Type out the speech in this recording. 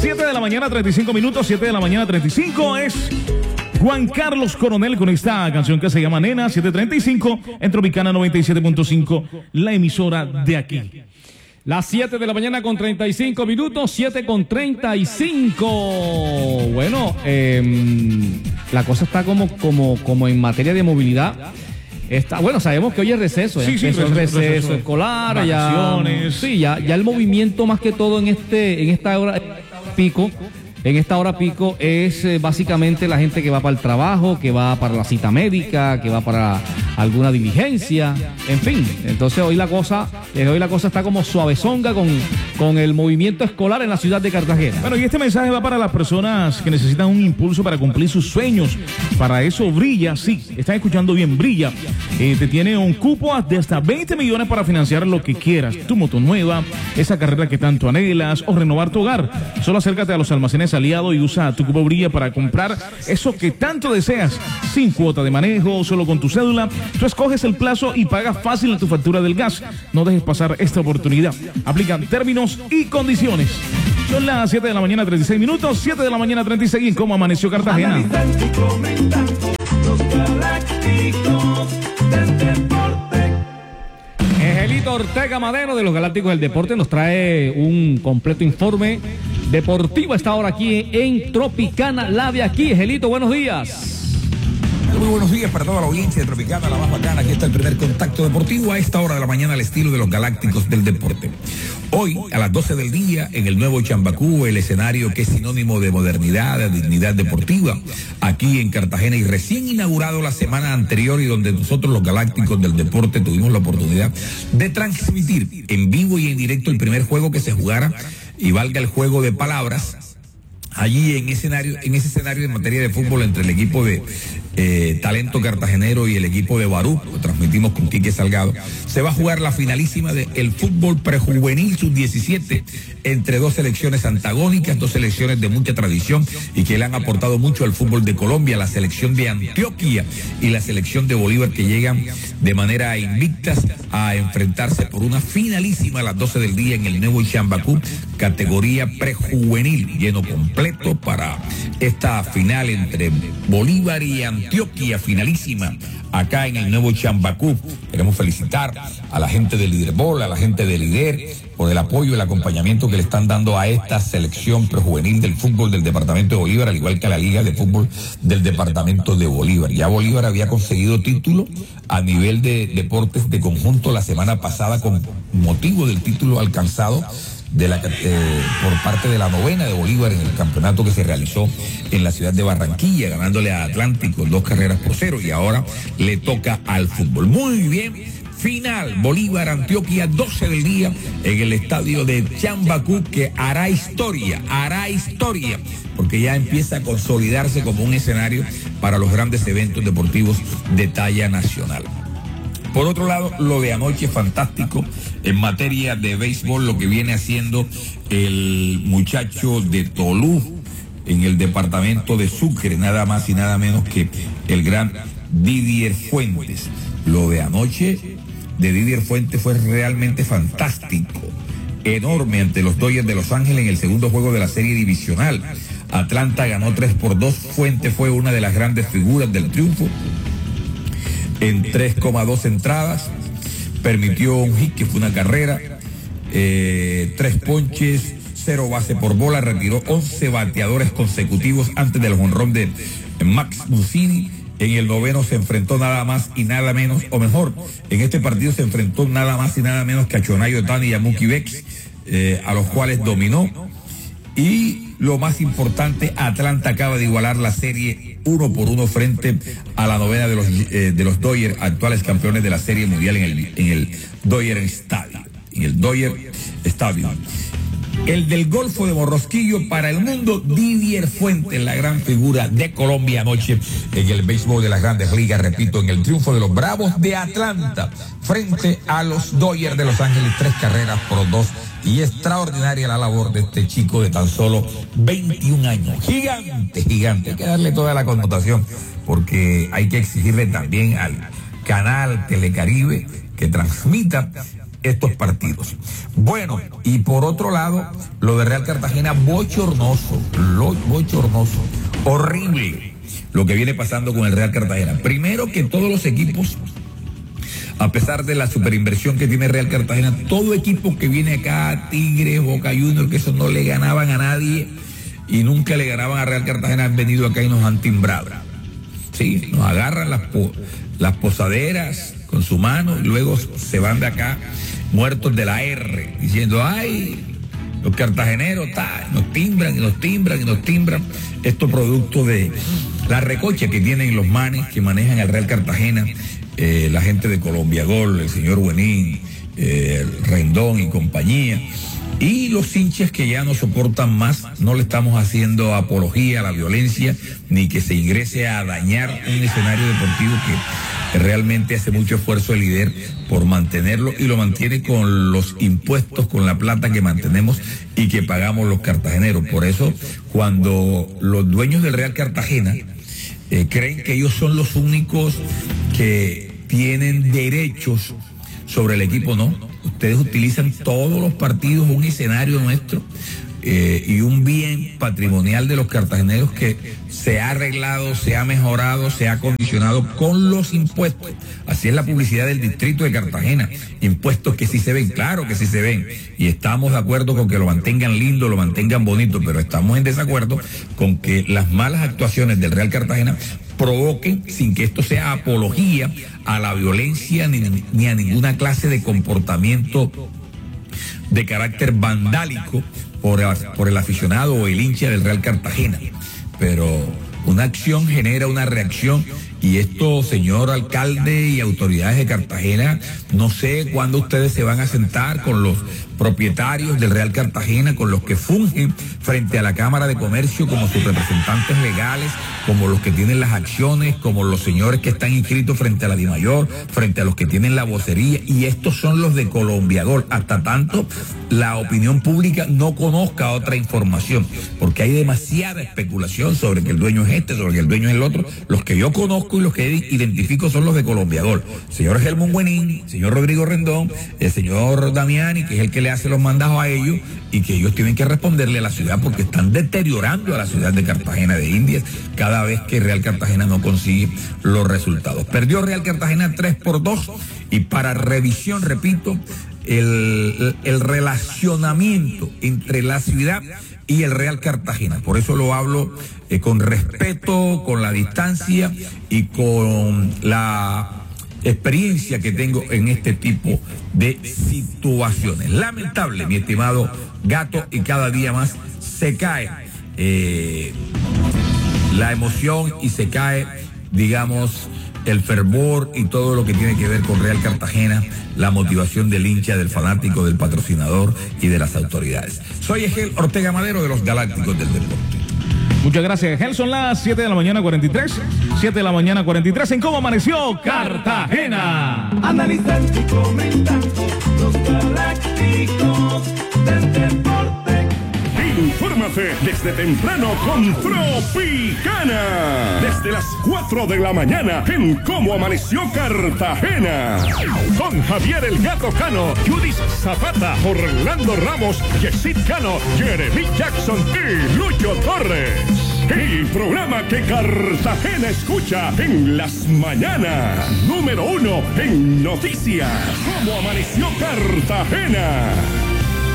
7 de la mañana, 35 minutos, 7 de la mañana, 35 es Juan Carlos Coronel con esta canción que se llama Nena, 7:35 en Tropicana 97.5, la emisora de aquí. Las 7 de la mañana con 35 minutos, 7 con 35. Bueno, la cosa está como en materia de movilidad. Bueno, sabemos que hoy es receso, sí, receso escolar, vacaciones. Ya el movimiento más que todo en esta hora pico. En esta hora pico es básicamente la gente que va para el trabajo, que va para la cita médica, que va para alguna diligencia, en fin. Entonces hoy la cosa está como suavezonga con el movimiento escolar en la ciudad de Cartagena. Bueno, y este mensaje va para las personas que necesitan un impulso para cumplir sus sueños. Para eso Brilla, sí, están escuchando bien, Brilla. Te tiene un cupo de hasta 20 millones para financiar lo que quieras. Tu moto nueva, esa carrera que tanto anhelas o renovar tu hogar. Solo acércate a los almacenes Aliado y usa tu cupo Brilla para comprar eso que tanto deseas, sin cuota de manejo, solo con tu cédula. Tú escoges el plazo y pagas fácil en tu factura del gas. No dejes pasar esta oportunidad. Aplican términos y condiciones. Son las 7 de la mañana, 36 minutos, 7 de la mañana, 36. ¿Cómo amaneció Cartagena? Angelito Ortega Madero de los Galácticos del Deporte nos trae un completo informe deportivo a esta hora aquí en Tropicana, la de aquí. Angelito, buenos días. Muy buenos días para toda la audiencia de Tropicana, la más bacana. Aquí está el primer contacto deportivo a esta hora de la mañana al estilo de los Galácticos del Deporte. Hoy, a las 12 del día, en el nuevo Chambacú, el escenario que es sinónimo de modernidad, de dignidad deportiva, aquí en Cartagena, y recién inaugurado la semana anterior, y donde nosotros los Galácticos del Deporte tuvimos la oportunidad de transmitir en vivo y en directo el primer juego que se jugara, y valga el juego de palabras, allí en ese escenario en materia de fútbol entre el equipo de Talento Cartagenero y el equipo de Barú, lo transmitimos con Quique Salgado. Se va a jugar la finalísima del fútbol prejuvenil sub-17 entre dos selecciones antagónicas, dos selecciones de mucha tradición y que le han aportado mucho al fútbol de Colombia, la selección de Antioquia y la selección de Bolívar, que llegan de manera invictas a enfrentarse por una finalísima a las 12 del día en el nuevo Chambacú, categoría prejuvenil, lleno completo para esta final entre Bolívar y Antioquia, finalísima acá en el nuevo Chambacú. Queremos felicitar a la gente del Liderbol, a la gente del Lider, por el apoyo y el acompañamiento que le están dando a esta selección prejuvenil del fútbol del departamento de Bolívar, al igual que a la Liga de Fútbol del departamento de Bolívar. Ya Bolívar había conseguido título a nivel de deportes de conjunto la semana pasada con motivo del título alcanzado por parte de la novena de Bolívar en el campeonato que se realizó en la ciudad de Barranquilla, ganándole a Atlántico 2-0, y ahora le toca al fútbol. Muy bien, final Bolívar Antioquia, 12 del día en el estadio de Chambacú, que hará historia, porque ya empieza a consolidarse como un escenario para los grandes eventos deportivos de talla nacional. Por otro lado, lo de anoche, fantástico en materia de béisbol, lo que viene haciendo el muchacho de Tolú en el departamento de Sucre, nada más y nada menos que el gran Didier Fuentes. Lo de anoche de Didier Fuentes fue realmente fantástico, enorme ante los Dodgers de Los Ángeles en el segundo juego de la serie divisional. Atlanta ganó 3-2, Fuentes fue una de las grandes figuras del triunfo. En 3,2 entradas, permitió un hit que fue una carrera, 3 ponches, 0 base por bola, retiró 11 bateadores consecutivos antes del jonrón de Max Mussini. En el noveno se enfrentó nada más y nada menos, o mejor, en este partido se enfrentó nada más y nada menos que a Shohei Ohtani y a Mookie Betts, a los cuales dominó. Y lo más importante, Atlanta acaba de igualar la serie 1-1 frente a la novena de los Dodgers, actuales campeones de la Serie Mundial en el Dodger Stadium. El del Golfo de Morrosquillo para el mundo, Didier Fuentes, la gran figura de Colombia anoche en el béisbol de las Grandes Ligas, repito, en el triunfo de los Bravos de Atlanta frente a los Dodgers de Los Ángeles, 3-2. Y extraordinaria la labor de este chico de tan solo 21 años. Gigante. Hay que darle toda la connotación, porque hay que exigirle también al canal Telecaribe que transmita estos partidos. Bueno, y por otro lado, lo de Real Cartagena, bochornoso, horrible lo que viene pasando con el Real Cartagena. Primero, que todos los equipos, a pesar de la superinversión que tiene Real Cartagena, todo equipo que viene acá, Tigres, Boca Juniors, que eso no le ganaban a nadie y nunca le ganaban a Real Cartagena, han venido acá y nos han timbrado. Sí, nos agarran las posaderas con su mano y luego se van de acá muertos de la R, diciendo, ay, los cartageneros, nos timbran y nos timbran y nos timbran. Esto producto de la recocha que tienen los manes que manejan el Real Cartagena, la gente de Colombia Gol, el señor Buenín, Rendón y compañía, y los hinchas que ya no soportan más. No le estamos haciendo apología a la violencia ni que se ingrese a dañar un escenario deportivo que realmente hace mucho esfuerzo el líder por mantenerlo, y lo mantiene con los impuestos, con la plata que mantenemos y que pagamos los cartageneros. Por eso, cuando los dueños del Real Cartagena creen que ellos son los únicos que tienen derechos sobre el equipo, no. Ustedes utilizan todos los partidos un escenario nuestro y un bien patrimonial de los cartageneros que se ha arreglado, se ha mejorado, se ha acondicionado con los impuestos. Así es la publicidad del distrito de Cartagena. Impuestos que sí se ven, claro que sí se ven. Y estamos de acuerdo con que lo mantengan lindo, lo mantengan bonito, pero estamos en desacuerdo con que las malas actuaciones del Real Cartagena provoquen, sin que esto sea apología a la violencia ni a ninguna clase de comportamiento de carácter vandálico por el aficionado o el hincha del Real Cartagena. Pero una acción genera una reacción, y esto, señor alcalde y autoridades de Cartagena, no sé cuándo ustedes se van a sentar con los propietarios del Real Cartagena, con los que fungen frente a la Cámara de Comercio como sus representantes legales, como los que tienen las acciones, como los señores que están inscritos frente a la DIMAYOR, frente a los que tienen la vocería, y estos son los de Colombia Gol, hasta tanto la opinión pública no conozca otra información, porque hay demasiada especulación sobre que el dueño es este, sobre que el dueño es el otro. Los que yo conozco y los que identifico son los de Colombia Gol, señor Helmut Buenín, señor Rodrigo Rendón, el señor Damiani, que es el que le hace los mandados a ellos, y que ellos tienen que responderle a la ciudad porque están deteriorando a la ciudad de Cartagena de Indias cada vez que Real Cartagena no consigue los resultados. Perdió Real Cartagena 3-2, y para revisión, repito, el relacionamiento entre la ciudad y el Real Cartagena. Por eso lo hablo con respeto, con la distancia y con la experiencia que tengo en este tipo de situaciones. Lamentable, mi estimado Gato, y cada día más se cae la emoción y se cae, digamos, el fervor y todo lo que tiene que ver con Real Cartagena, la motivación del hincha, del fanático, del patrocinador y de las autoridades. Soy Egel Ortega Madero de los Galácticos del Deporte. Muchas gracias, Egel. Son las 7 de la mañana 43. 7 de la mañana 43 en Cómo Amaneció Cartagena. Analizando y comentando los Galácticos del Deporte. Infórmate desde temprano con Tropicana. Desde las 4 de la mañana en Cómo Amaneció Cartagena. Con Javier el Gato Cano, Judith Zapata, Orlando Ramos, Yesid Cano, Jeremy Jackson y Lucho Torres. El programa que Cartagena escucha en las mañanas. Número 1 en noticias. Cómo Amaneció Cartagena.